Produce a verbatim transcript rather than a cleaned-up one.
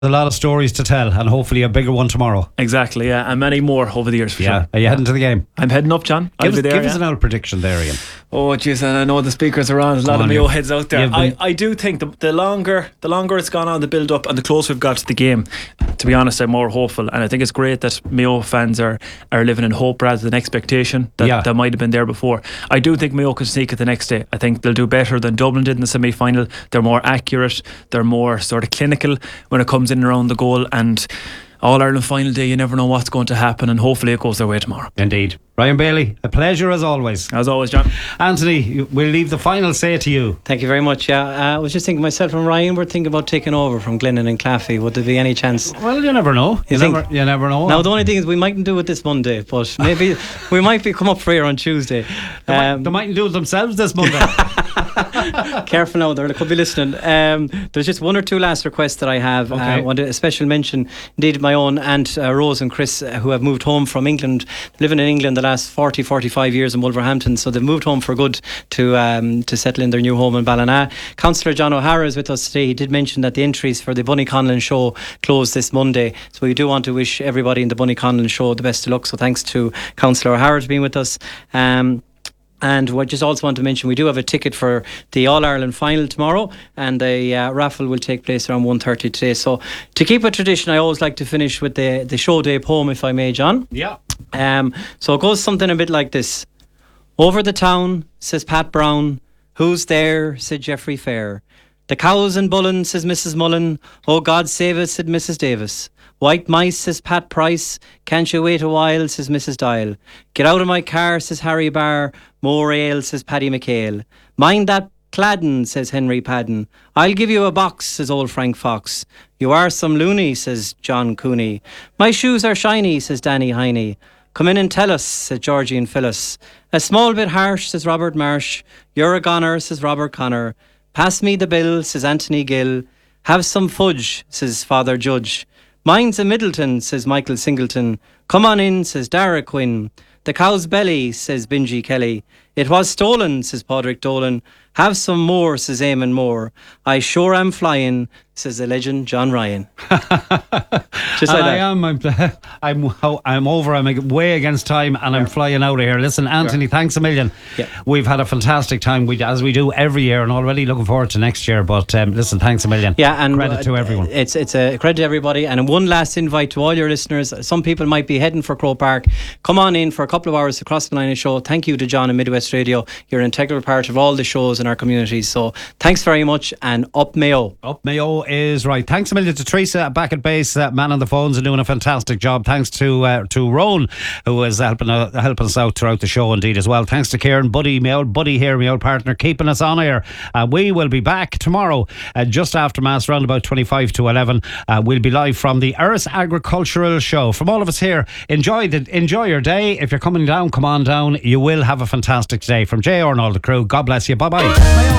A lot of stories to tell, and hopefully a bigger one tomorrow. Exactly, yeah, and many more over the years for yeah. sure. Are you heading to the game? I'm heading up, John. I'll Give, be us, there, give yeah. us an old prediction there, Ian. Oh, jeez, and I know the speakers are on. There's a lot Come of on, Mayo you- heads out there. you've I, been- I do think the, the longer the longer it's gone on, the build up, and the closer we've got to the game, to be honest, I'm more hopeful. And I think it's great that Mayo fans are, are living in hope rather than expectation that, Yeah. that might have been there before. I do think Mayo can sneak it the next day. I think they'll do better than Dublin did in the semi final. They're more accurate, they're more sort of clinical when it comes in and around the goal. And All Ireland final day, you never know what's going to happen, and hopefully it goes their way tomorrow. Indeed. Ryan Bailey, a pleasure as always. As always, John. Anthony, we'll leave the final say to you. Thank you very much. Yeah, uh, I was just thinking myself and Ryan were thinking about taking over from Glennon and Claffey. Would there be any chance? Well, you never know. You, You think? never, you never know. Now, the only thing is we mightn't do it this Monday, but maybe we might be come up for air on Tuesday. They, might, Um, they mightn't do it themselves this Monday. Careful now, they could be listening. Um, there's just one or two last requests that I have. Okay. Uh, I want a special mention, indeed, my own aunt uh, Rose and Chris, uh, who have moved home from England, living in England the last forty, forty-five years in Wolverhampton. So they've moved home for good to um, to settle in their new home in Ballina. Councillor John O'Hara is with us today. He did mention that the entries for the Bunny Conlon show close this Monday. So we do want to wish everybody in the Bunny Conlon show the best of luck. So thanks to Councillor O'Hara for being with us. Um, And I just also want to mention we do have a ticket for the All-Ireland final tomorrow, and the uh, raffle will take place around one thirty today. So to keep a tradition, I always like to finish with the, the show day poem, if I may, John. Yeah. Um, so it goes something a bit like this. Over the town, says Pat Brown. Who's there, said Geoffrey Fair. The cows and Bullen, says Missus Mullen. Oh, God save us, said Missus Davis. White mice, says Pat Price. Can't you wait a while, says Missus Dial. Get out of my car, says Harry Barr. More ale, says Paddy McHale. Mind that Cladden, says Henry Padden. I'll give you a box, says old Frank Fox. You are some loony, says John Cooney. My shoes are shiny, says Danny Heine. Come in and tell us, said Georgie and Phyllis. A small bit harsh, says Robert Marsh. You're a goner, says Robert Connor. Pass me the bill, says Anthony Gill. Have some fudge, says Father Judge. Mine's a Middleton, says Michael Singleton. Come on in, says Dara Quinn. The cow's belly, says Benji Kelly. It was stolen, says Padraig Dolan. Have some more, says Eamon Moore. I sure am flying, says the legend John Ryan. Just like I that. am. I'm, I'm. I'm over. I'm way against time, and I'm flying out of here. Listen, Anthony, thanks a million. Yeah. We've had a fantastic time, we, as we do every year, and already looking forward to next year. But um, listen, thanks a million. Yeah, and credit to uh, everyone. It's it's a credit to everybody, and one last invite to all your listeners. Some people might be heading for Croke Park. Come on in for a couple of hours across the line show. Thank you to John and Midwest Radio. You're an integral part of all the shows in our communities. So thanks very much, and up Mayo. Up Mayo is right. Thanks a million to Teresa back at base, uh, man on the phones, and doing a fantastic job. Thanks to uh, to Rowan, who is helping uh, helping us out throughout the show indeed as well. Thanks to Kieran, buddy, my old buddy here, my old partner, keeping us on air. Uh, we will be back tomorrow uh, just after Mass, around about twenty-five to eleven. Uh, we'll be live from the Eris Agricultural Show. From all of us here, enjoy the enjoy your day. If you're coming down, come on down. You will have a fantastic day. From J R and all the crew, God bless you. Bye bye.